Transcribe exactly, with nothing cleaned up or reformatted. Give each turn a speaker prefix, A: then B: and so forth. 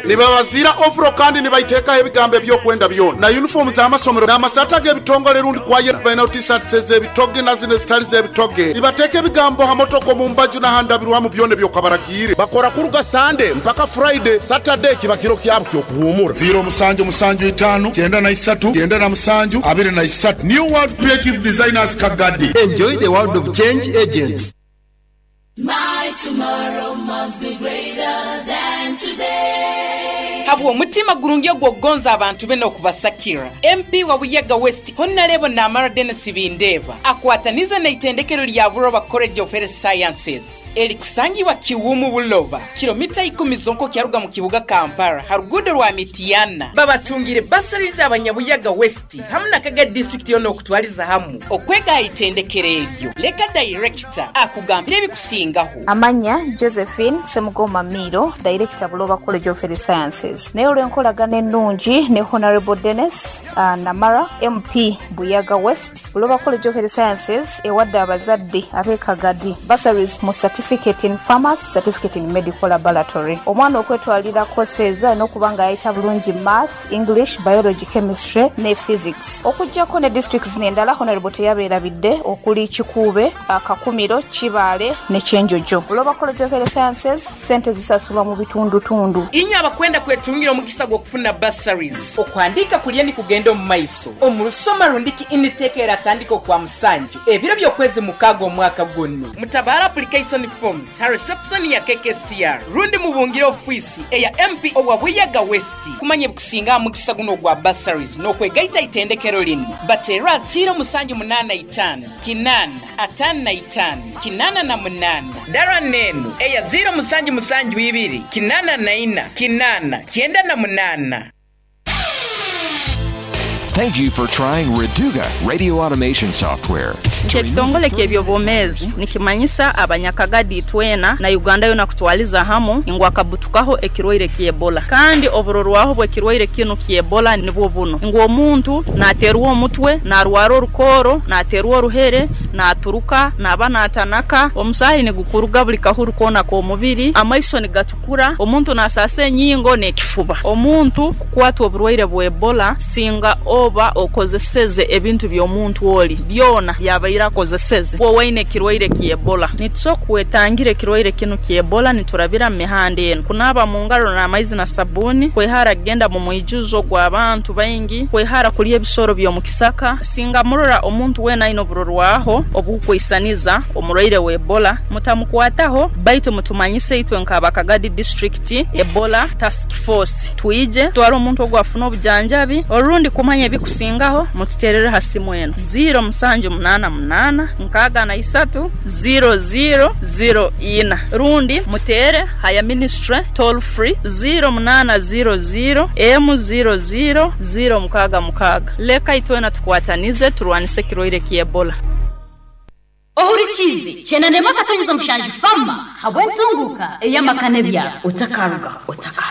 A: nibabazira ofuro kandi nibaitekaho ebigambo ebyokwenda byona na uniform z'amasomero n'amasata g'ebitongole rundi kwaye baina t-shirt z'ebitoge na zine zitali z'ebitoge nibateka ebigambo hamotoko mu mbaju n'ahandabirwa mu byone byokabaragire bakora kuruga Sunday mpaka Friday Saturday kibakiro kyabo kyokuhumura zero musanju musanju itano kenda na isatu kenda na musanju abiri na isatu. New World Creative Designers Kagadi.
B: Enjoy the world of change agents.
C: My tomorrow must be greater than today.
D: Habwo mutima gurungi gwogonza abantu beno okubasakira. M P wa Buyaga West Honorable Namara Dennis Bindeba akwataniza na itendekero lya Buloba College of Health Sciences eli kusangibwa Kiwumu Buloba kilomita ikumi zonko kyaruga mu kibuga Kampala harugudo rwa Mitiana babatungire bursaries abanyabuyaga West hamuna kaga district yono okutwaliza hamu okwega itendekero elyo leka director akugambira ebikusingaho
E: amanya Josephine Semugoma Miro director Buloba College of Health Sciences ne olwenkolagana ennungi ne Honorable Dennis uh, Namara M P Buyaga West Buloba College of Health Sciences ewadde abazadde abekagadi bursaries mu certificate in pharmacy certificate in medical laboratory omwana okwetwalira courses alina okubanga ayita bulungi math English biology chemistry ne physics okujjako ne districts n'endala Honorable teyabeerabidde okuli Kikuube Akakumiro Kibaale ne Kyenjojo Buloba College of Health Sciences sente zisasulwa mu bitundu tundu
D: inyo abakwenda kwetungira omukisa gw'okufuna bursaries okwandika kulyeni kugenda mu maiso omulusoma rundiki intake eratandika kwa musanju ebiro byokwezi mukago omwaka gwonna mutabara application forms ha reception ya K K C R rundi mubungira office eya M P owa Buyaga West kumanye bukusinga mukisa guno gwa bursaries n'okwegaita itendekero lino batera zero musanju munana itano kinana atana itano kinana na munana dara neno eya zero musanju musanju ibiri kinana na ina kinana kienda na munana.
F: Thank you for trying Reduga radio automation software.
G: Ekitongole ky'ebyobwomezi nikimanyisa abanyakagadi twena na Uganda yona kutwaliza hamu ingwa kabutukaho ekirwaire ky'Ebola kandi oburorwaho bwe kirwaire kino ky'Ebola nibwo buno ingwa omuntu naterwa omutwe narwara orukoro naterwa oruhere naturuka nabana atanaka omusahi ne gukuruga buli kahuru kona ko mubiri amaiso ne gatukura omuntu nasase nyingo ne kifuba omuntu kukwatwa oburwaire bwa Ebola singa oba okozeseze ebintu by'omuntu oli byona byabayira kozeseze wowaine kirwaire ky'Ebola nitsokwetangire kirwaire kino ky'Ebola niturabira mihande eno kunaba mu ngalo na amaizi na sabuni kwehara genda mu mwijuzo gw'abantu bayingi kwehara kulya ebisoro by'omu kisaka singa murora omuntu wena ino burorwaho obukwisaniza omulwaire wa Ebola mutamukwataho baitu mutumanyise itwe nk'Abakagadi district Ebola task force tuije twara omuntu ogwafuna obujanjabi orundi kumanya bikusingaho mutiterere hasimu eno zero musanju munana munana nkaga na isatu zero zero zero ina rundi mutere haya ministry toll free zero munana zero zero m zero zero zero mukaga mukaga leka itwena tukwatanize turwanise kirwaire ky'Ebola.
C: Ohurikizi chena nema katonyiza mushanji fama habwentunguka eyamakane bya utakaruga utaka